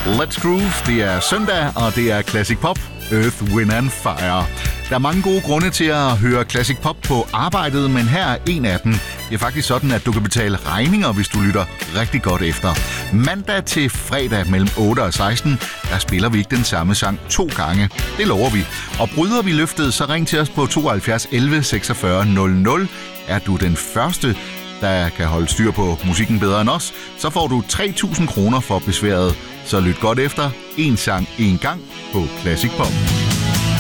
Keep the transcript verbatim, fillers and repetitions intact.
Let's Groove, det er søndag, og det er Classic Pop, Earth, Wind and Fire. Der er mange gode grunde til at høre Classic Pop på arbejdet, men her er en af dem. Det er faktisk sådan, at du kan betale regninger, hvis du lytter rigtig godt efter. Mandag til fredag mellem otte og seksten, der spiller vi ikke den samme sang to gange. Det lover vi. Og bryder vi løftet, så ring til os på tooghalvfjerds elleve seksogfyrre nul nul. Er du den første, der kan holde styr på musikken bedre end os, så får du tre tusind kroner for besværet. Så lyt godt efter. En sang, en gang på Classic Pop.